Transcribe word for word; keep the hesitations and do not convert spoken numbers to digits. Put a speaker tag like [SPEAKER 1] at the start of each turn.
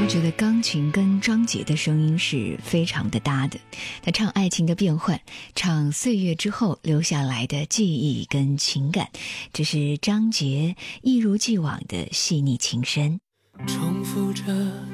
[SPEAKER 1] 觉得钢琴跟张杰的声音是非常的搭的，他唱爱情的变换，唱岁月之后留下来的记忆跟情感，这是张杰一如既往的细腻情深。
[SPEAKER 2] 重复着